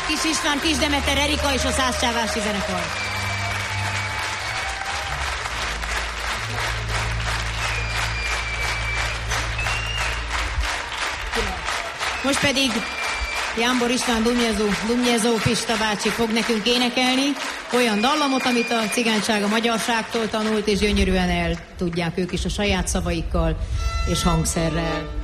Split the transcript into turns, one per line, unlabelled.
Kis István, Kis Demeter, Erika és a Százcsávási zenekar. Most pedig Jámbor István Dumnyezó Pista bácsi fog nekünk énekelni olyan dallamot, amit a cigányság a magyarságtól tanult, és gyönyörűen el tudják ők is a saját szavaikkal és hangszerrel.